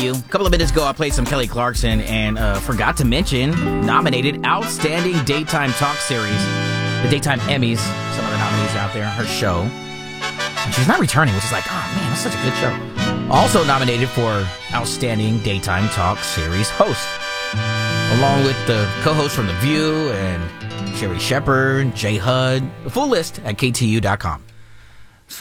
you. A couple of minutes ago, I played some Kelly Clarkson and forgot to mention nominated Outstanding Daytime Talk Series, the Daytime Emmys, some of the nominees out there, her show. And she's not returning, which is like, oh man, that's such a good show. Also nominated for Outstanding Daytime Talk Series host, along with the co-hosts from The View and Sherry Shepard, Jay Hud. The full list at KTU.com.